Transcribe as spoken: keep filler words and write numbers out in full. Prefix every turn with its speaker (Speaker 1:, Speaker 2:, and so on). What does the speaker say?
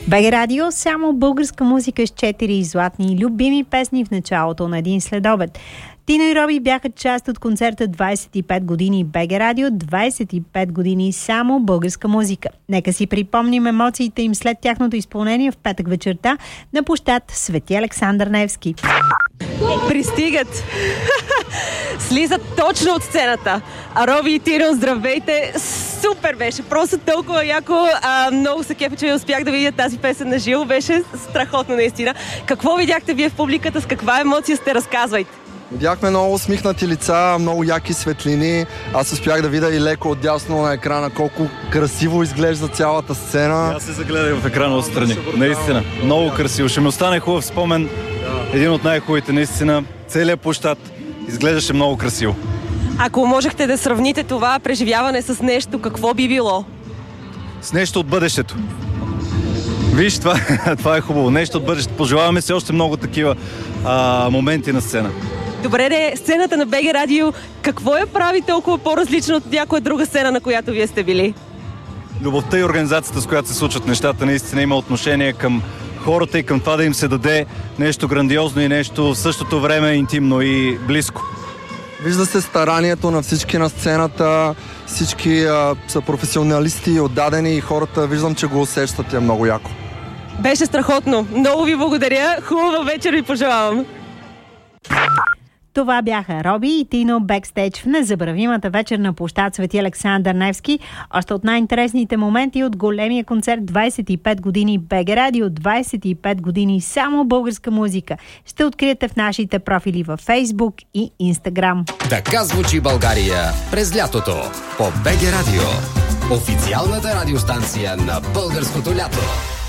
Speaker 1: БГ Радио, само българска музика с четири златни и любими песни в началото на един следобед. Тино и Роби бяха част от концерта двайсет и пет години БГ Радио, двайсет и пет години само българска музика. Нека си припомним емоциите им след тяхното изпълнение в петък вечерта на площад Свети Александър Невски.
Speaker 2: Пристигат. Слизат точно от сцената. А Роби и Тино, здравейте! Супер беше! Просто толкова яко. А, много се кефа, че успях да видя тази песен на живо. Беше страхотно наистина. Какво видяхте вие в публиката? С каква емоция сте? Разказвайте.
Speaker 3: Видяхме много усмихнати лица, много яки светлини. Аз успях да видя и леко отдясно на екрана колко красиво изглежда цялата сцена.
Speaker 4: Аз се загледах в екрана отстрани. Наистина. Много красиво. Ще ми остане хубав спомен. Един от най-хубавите, наистина. Целият площад изглеждаше много красиво.
Speaker 2: Ако можехте да сравните това преживяване с нещо, какво би било?
Speaker 4: С нещо от бъдещето. Виж, това, това е хубаво. Нещо от бъдещето. Пожелаваме се още много такива а, моменти на сцена.
Speaker 2: Добре, де, сцената на БГ Радио, какво я прави толкова по-различно от някоя друга сцена, на която вие сте били?
Speaker 4: Любовта и организацията, с която се случват нещата, наистина има отношение към хората и към това да им се даде нещо грандиозно и нещо в същото време интимно и близко.
Speaker 3: Вижда се старанието на всички на сцената, всички а, са професионалисти, отдадени и хората виждам, че го усещат, е много яко.
Speaker 2: Беше страхотно. Много ви благодаря. Хубава вечер ви пожелавам.
Speaker 1: Това бяха Роби и Тино бекстейдж в незабравимата вечер на площад Свети Александър Невски. Още от най-интересните моменти от големия концерт двайсет и пет години БГ Радио, двайсет и пет години само българска музика. Ще откриете в нашите профили във Фейсбук и Инстаграм.
Speaker 5: Така звучи България през лятото по БГ Радио. Официалната радиостанция на българското лято.